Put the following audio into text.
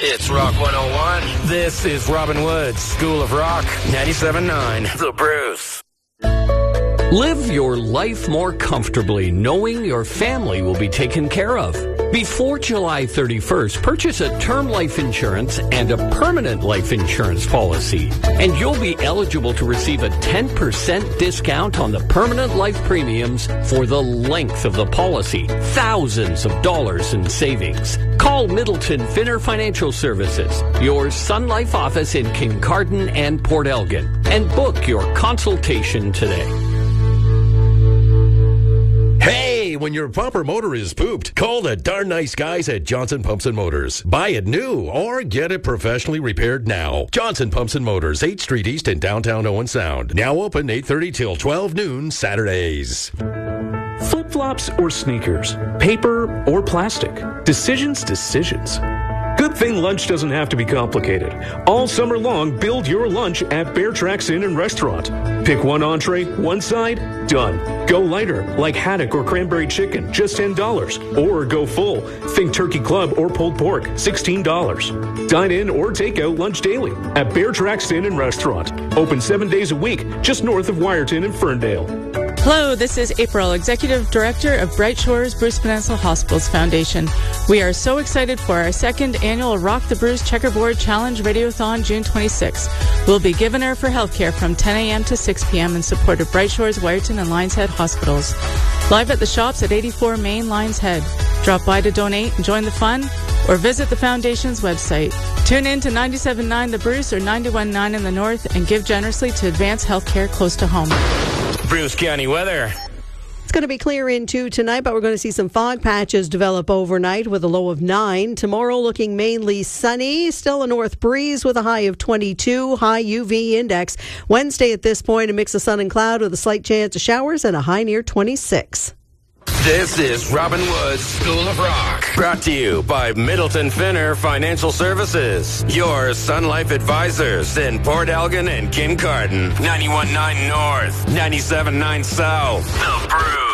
It's Rock 101. This is Robin Woods, School of Rock, 97.9. The Bruce. Live your life more comfortably, knowing your family will be taken care of. Before July 31st, purchase a term life insurance and a permanent life insurance policy, and you'll be eligible to receive a 10% discount on the permanent life premiums for the length of the policy. Thousands of dollars in savings. Call Middleton Finner Financial Services, your Sun Life office in Kincardine and Port Elgin, and book your consultation today. Hey, when your bumper motor is pooped, call the darn nice guys at Johnson Pumps and Motors. Buy it new or get it professionally repaired now. Johnson Pumps and Motors, 8th Street East in downtown Owen Sound. Now open 8:30 till 12 noon Saturdays. Flip-flops or sneakers? Paper or plastic? Decisions. Good thing lunch doesn't have to be complicated. All summer long, build your lunch at Bear Tracks Inn and Restaurant. Pick one entree, one side, done. Go lighter, like haddock or cranberry chicken, just $10. Or go full. Think turkey club or pulled pork, $16. Dine in or take out lunch daily at Bear Tracks Inn and Restaurant. Open 7 days a week, just north of Wyerton and Ferndale. Hello, this is April, Executive Director of Bright Shores Bruce Peninsula Hospitals Foundation. We are so excited for our second annual Rock the Bruce Checkerboard Challenge Radiothon June 26th. We'll be giving her for healthcare from 10 a.m. to 6 p.m. in support of Bright Shores, Wyerton, and Lions Head Hospitals. Live at the shops at 84 Main Lions Head. Drop by to donate and join the fun, or visit the Foundation's website. Tune in to 97.9 The Bruce or 91.9 in the North and give generously to advance healthcare close to home. Bruce County weather. It's going to be clear into tonight, but we're going to see some fog patches develop overnight with a low of 9. Tomorrow looking mainly sunny, still a north breeze with a high of 22, high UV index. Wednesday at this point, a mix of sun and cloud with a slight chance of showers and a high near 26. This is Robin Woods, School of Rock. Brought to you by Middleton Finner Financial Services. Your Sun Life advisors in Port Elgin and Kincardine. 91.9 North, 97.9 South. The Bruce.